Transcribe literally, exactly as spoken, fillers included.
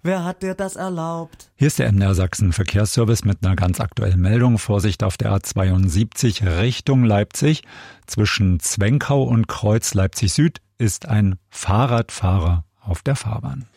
Wer hat dir das erlaubt? Hier ist der M D R Sachsen Verkehrsservice mit einer ganz aktuellen Meldung. Vorsicht auf der A zweiundsiebzig Richtung Leipzig. Zwischen Zwenkau und Kreuz Leipzig Süd ist ein Fahrradfahrer auf der Fahrbahn.